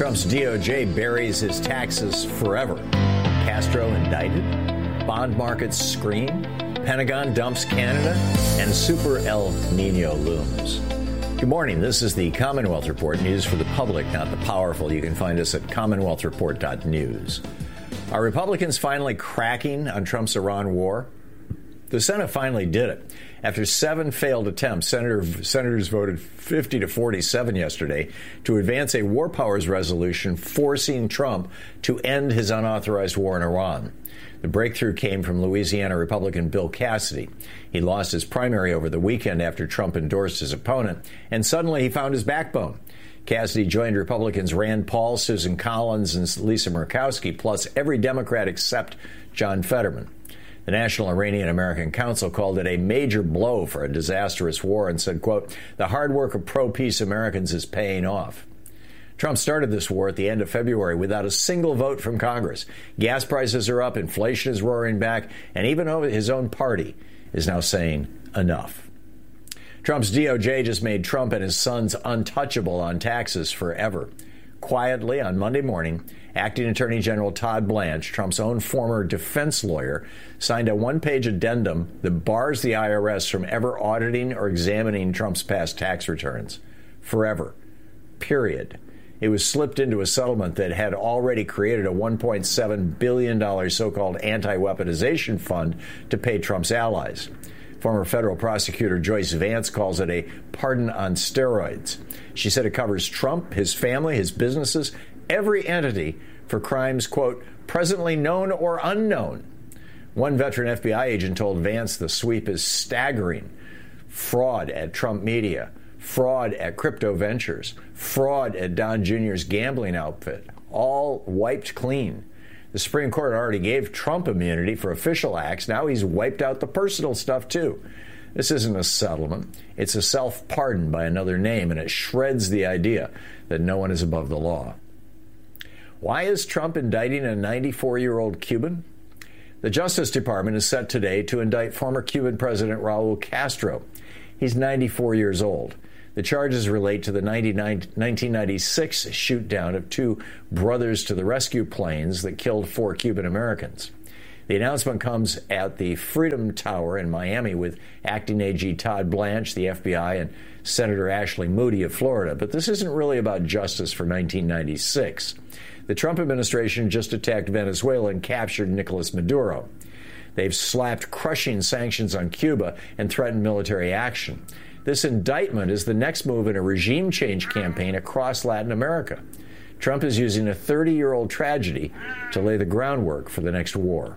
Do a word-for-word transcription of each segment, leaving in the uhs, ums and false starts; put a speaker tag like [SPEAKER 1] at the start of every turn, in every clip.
[SPEAKER 1] Trump's D O J buries his taxes forever. Castro indicted. Bond markets scream. Pentagon dumps Canada. And Super El Nino looms. Good morning. This is the Commonwealth Report, news for the public, not the powerful. You can find us at commonwealth report dot news. Are Republicans finally cracking on Trump's Iran war? The Senate finally did it. After seven failed attempts, Senator, senators voted fifty to forty-seven yesterday to advance a war powers resolution forcing Trump to end his unauthorized war in Iran. The breakthrough came from Louisiana Republican Bill Cassidy. He lost his primary over the weekend after Trump endorsed his opponent, and suddenly he found his backbone. Cassidy joined Republicans Rand Paul, Susan Collins, and Lisa Murkowski, plus every Democrat except John Fetterman. The National Iranian American Council called it a major blow for a disastrous war and said, quote, the hard work of pro-peace Americans is paying off. Trump started this war at the end of February without a single vote from Congress. Gas prices are up, inflation is roaring back, and even his own party is now saying enough. Trump's D O J just made Trump and his sons untouchable on taxes forever. Quietly, on Monday morning, Acting Attorney General Todd Blanche, Trump's own former defense lawyer, signed a one-page addendum that bars the I R S from ever auditing or examining Trump's past tax returns. Forever. Period. It was slipped into a settlement that had already created a one point seven billion dollars so-called anti-weaponization fund to pay Trump's allies. Former federal prosecutor Joyce Vance calls it a pardon on steroids. She said it covers Trump, his family, his businesses, every entity for crimes, quote, presently known or unknown. One veteran F B I agent told Vance the sweep is staggering. Fraud at Trump Media, fraud at Crypto Ventures, fraud at Don Junior's gambling outfit, all wiped clean. The Supreme Court already gave Trump immunity for official acts. Now he's wiped out the personal stuff, too. This isn't a settlement. It's a self-pardon by another name, and it shreds the idea that no one is above the law. Why is Trump indicting a ninety-four-year-old Cuban? The Justice Department is set today to indict former Cuban President Raul Castro. He's ninety-four years old. The charges relate to the nineteen ninety-six shoot-down of two Brothers to the Rescue planes that killed four Cuban Americans. The announcement comes at the Freedom Tower in Miami with Acting A G Todd Blanche, the F B I, and Senator Ashley Moody of Florida. But this isn't really about justice for nineteen ninety-six. The Trump administration just attacked Venezuela and captured Nicolas Maduro. They've slapped crushing sanctions on Cuba and threatened military action. This indictment is the next move in a regime change campaign across Latin America. Trump is using a thirty-year-old tragedy to lay the groundwork for the next war.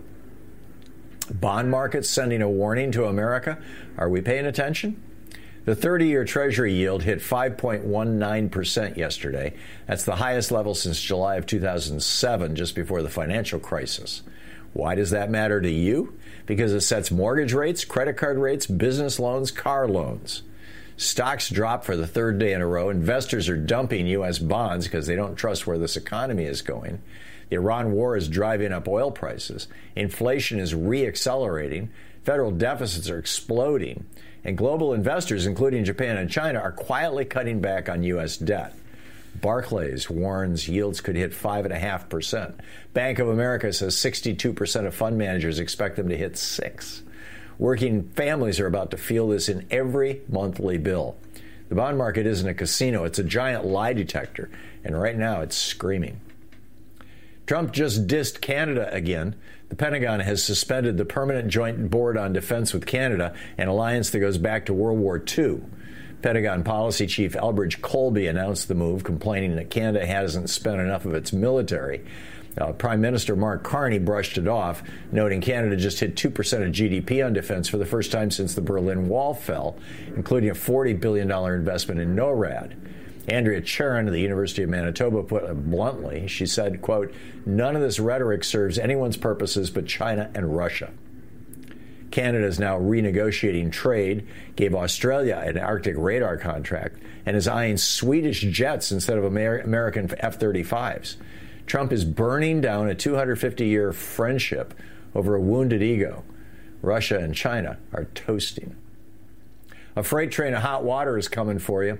[SPEAKER 1] Bond markets sending a warning to America. Are we paying attention? The thirty-year Treasury yield hit five point one nine percent yesterday. That's the highest level since July of two thousand seven, just before the financial crisis. Why does that matter to you? Because it sets mortgage rates, credit card rates, business loans, car loans. Stocks drop for the third day in a row. Investors are dumping U S bonds because they don't trust where this economy is going. The Iran war is driving up oil prices. Inflation is re-accelerating. Federal deficits are exploding. And global investors, including Japan and China, are quietly cutting back on U S debt. Barclays warns yields could hit five point five percent. Bank of America says sixty-two percent of fund managers expect them to hit six. Working families are about to feel this in every monthly bill. The bond market isn't a casino. It's a giant lie detector. And right now it's screaming. Trump just dissed Canada again. The Pentagon has suspended the Permanent Joint Board on Defense with Canada, an alliance that goes back to World War Two. Pentagon Policy Chief Elbridge Colby announced the move, complaining that Canada hasn't spent enough of its military. Uh, Prime Minister Mark Carney brushed it off, noting Canada just hit two percent of G D P on defense for the first time since the Berlin Wall fell, including a forty billion dollars investment in NORAD. Andrea Charon of the University of Manitoba put it bluntly. She said, quote, none of this rhetoric serves anyone's purposes but China and Russia. Canada is now renegotiating trade, gave Australia an Arctic radar contract, and is eyeing Swedish jets instead of Amer- American F thirty-fives. Trump is burning down a two hundred fifty year friendship over a wounded ego. Russia and China are toasting. A freight train of hot water is coming for you.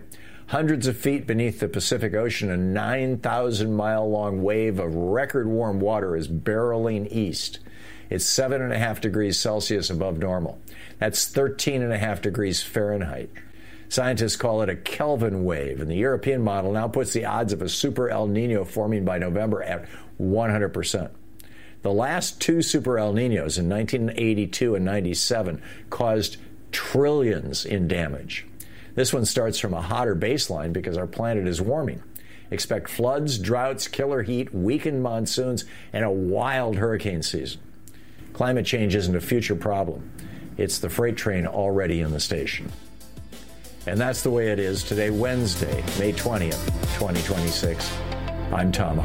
[SPEAKER 1] Hundreds of feet beneath the Pacific Ocean, a nine thousand mile long wave of record warm water is barreling east. It's seven and a half degrees Celsius above normal. That's thirteen and a half degrees Fahrenheit. Scientists call it a Kelvin wave, and the European model now puts the odds of a super El Nino forming by November at one hundred percent. The last two super El Ninos in nineteen eighty-two and ninety-seven caused trillions in damage. This one starts from a hotter baseline because our planet is warming. Expect floods, droughts, killer heat, weakened monsoons, and a wild hurricane season. Climate change isn't a future problem. It's the freight train already in the station. And that's the way it is today, Wednesday, May twentieth, twenty twenty-six. I'm Thom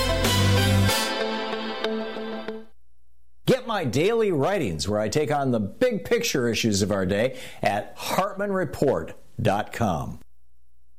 [SPEAKER 1] Hartmann. Get my daily writings where I take on the big picture issues of our day at hartmann report dot com.